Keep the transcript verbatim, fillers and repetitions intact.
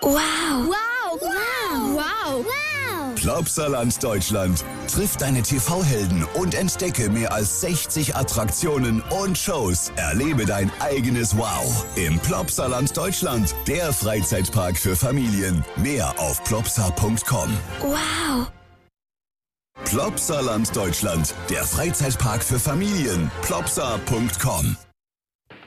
Wow. Wow. Wow. Wow. Wow. Plopsaland Deutschland. Triff deine T V-Helden und entdecke mehr als sechzig Attraktionen und Shows. Erlebe dein eigenes Wow im Plopsaland Deutschland, der Freizeitpark für Familien. Mehr auf plopsa punkt com. Wow. Plopsaland Deutschland, der Freizeitpark für Familien. plopsa punkt com.